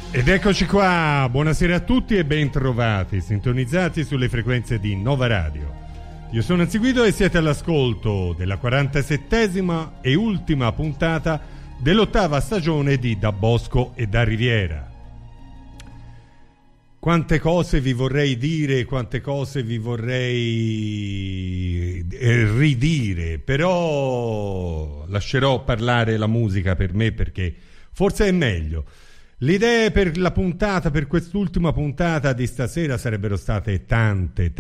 Ed eccoci qua, buonasera a tutti e ben trovati, sintonizzati sulle frequenze di Nova Radio. Io sono Anziguido e siete all'ascolto della 47esima e ultima puntata dell'8ª stagione di Da Bosco e da Riviera. Quante cose vi vorrei dire, quante cose vi vorrei ridire, però lascerò parlare la musica per me perché forse è meglio. Le idee per la puntata, per quest'ultima puntata di stasera sarebbero state tante,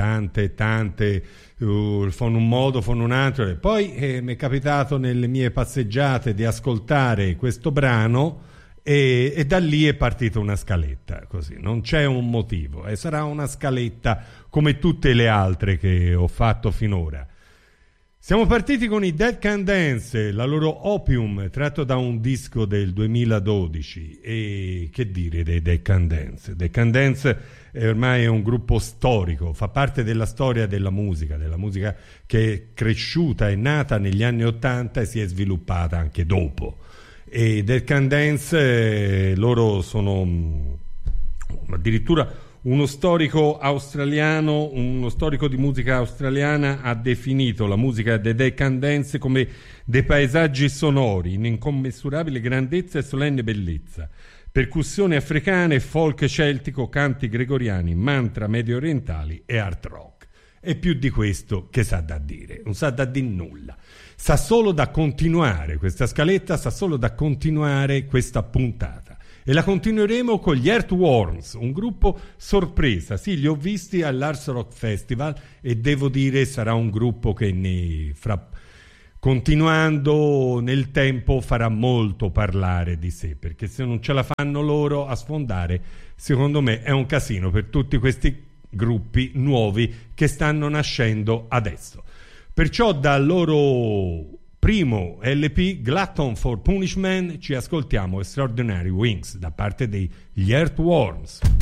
fanno un modo, fanno un altro, e poi mi è capitato nelle mie passeggiate di ascoltare questo brano e da lì è partita una scaletta, così, non c'è un motivo, sarà una scaletta come tutte le altre che ho fatto finora. Siamo partiti con i Dead Can Dance, la loro Opium, tratto da un disco del 2012. E che dire dei Dead Can Dance? Dead Can Dance ormai è un gruppo storico, fa parte della storia della musica che è cresciuta, è nata negli anni '80 e si è sviluppata anche dopo. E Dead Can Dance, loro sono addirittura... Uno storico australiano, uno storico di musica australiana ha definito la musica dei Dead Can Dance come dei paesaggi sonori in incommensurabile grandezza e solenne bellezza, percussioni africane, folk celtico, canti gregoriani, mantra medio orientali e art rock. E più di questo che sa da dire, non sa da dire nulla, sa solo da continuare questa scaletta, sa solo da continuare questa puntata. E la continueremo con gli Earthworms, un gruppo sorpresa. Sì, li ho visti all'Ars Rock Festival e devo dire sarà un gruppo che continuando nel tempo farà molto parlare di sé, perché se non ce la fanno loro a sfondare, secondo me è un casino per tutti questi gruppi nuovi che stanno nascendo adesso. Perciò dal loro primo LP, Glutton for Punishment, ci ascoltiamo Extraordinary Wings da parte degli Earthworms.